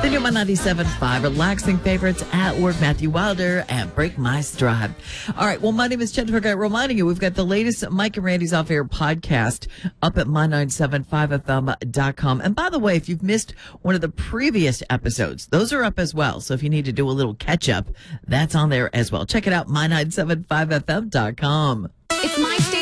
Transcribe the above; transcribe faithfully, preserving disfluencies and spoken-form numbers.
Morning at my ninety-seven point five. Relaxing favorites at work. Matthew Wilder and Break My Stride. All right. Well, my name is Jennifer Guy, reminding you we've got the latest Mike and Randy's Off Air podcast up at my nine seven five f m dot com. And by the way, if you've missed one of the previous episodes, those are up as well. So if you need to do a little catch up, that's on there as well. Check it out, my nine seven five f m dot com. It's my station.